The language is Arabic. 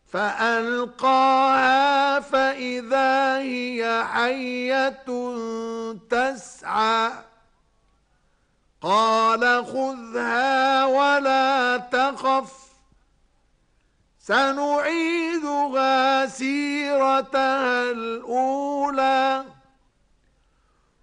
فألقاها فإذا هي حية تسعى قال خذها ولا تخف سنعيدها سيرتها الأولى